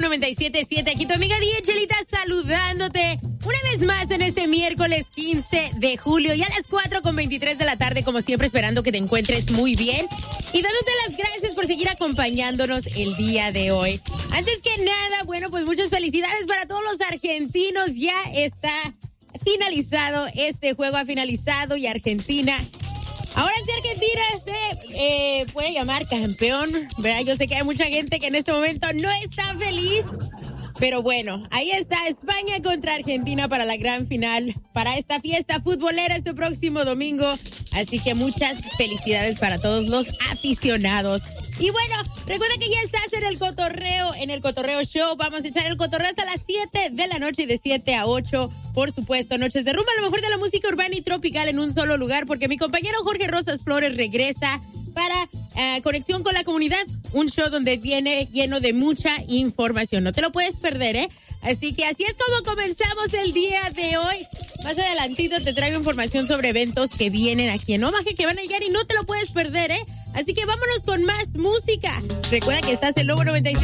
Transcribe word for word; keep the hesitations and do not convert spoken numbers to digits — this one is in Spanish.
noventa y siete punto siete. Aquí tu amiga D J Chelita saludándote una vez más en este miércoles quince de julio y a las cuatro con veintitrés de la tarde, como siempre, esperando que te encuentres muy bien y dándote las gracias por seguir acompañándonos el día de hoy. Antes que nada, bueno, pues muchas felicidades para todos los argentinos. Ya está finalizado, este juego ha finalizado y Argentina... Ahora sí, Argentina se eh, puede llamar campeón, ¿verdad? Yo sé que hay mucha gente que en este momento no está feliz, pero bueno, ahí está España contra Argentina para la gran final, para esta fiesta futbolera este próximo domingo. Así que muchas felicidades para todos los aficionados. Y bueno, recuerda que ya estás en el cotorreo, en el cotorreo show. Vamos a echar el cotorreo hasta las siete de la noche y de siete a ocho, por supuesto, noches de rumba, lo mejor de la música urbana y tropical en un solo lugar, porque mi compañero Jorge Rosas Flores regresa para uh, Conexión con la Comunidad, un show donde viene lleno de mucha información. No te lo puedes perder, ¿eh? Así que así es como comenzamos el día de hoy. Más adelantito te traigo información sobre eventos que vienen aquí en Omaha, que van a llegar y no te lo puedes perder, ¿eh? Así que vámonos con más música. Recuerda que estás en Lobo noventa y siete